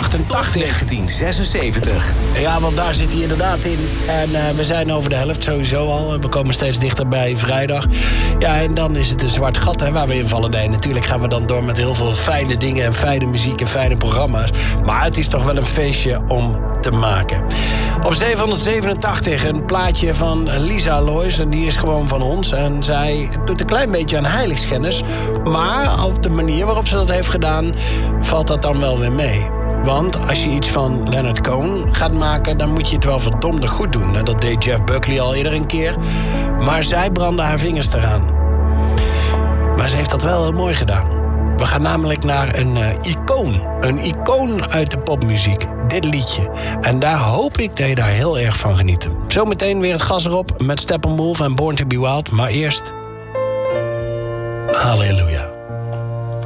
88. 1976. Ja, want daar zit hij inderdaad in. En we zijn over de helft sowieso al. We komen steeds dichter bij vrijdag. Ja, en dan is het een zwart gat hè, waar we invallen. Nee, natuurlijk gaan we dan door met heel veel fijne dingen... en fijne muziek en fijne programma's. Maar het is toch wel een feestje om te maken. Op 787 een plaatje van Lisa Lois. En die is gewoon van ons. En zij doet een klein beetje aan heiligschennis. Maar op de manier waarop ze dat heeft gedaan... valt dat dan wel weer mee. Want als je iets van Leonard Cohen gaat maken... dan moet je het wel verdomde goed doen. Dat deed Jeff Buckley al eerder een keer. Maar zij brandde haar vingers eraan. Maar ze heeft dat wel heel mooi gedaan. We gaan namelijk naar een icoon. Een icoon uit de popmuziek. Dit liedje. En daar hoop ik dat je daar heel erg van geniet. Zometeen weer het gas erop met Steppenwolf en Born to be Wild. Maar eerst... Halleluja.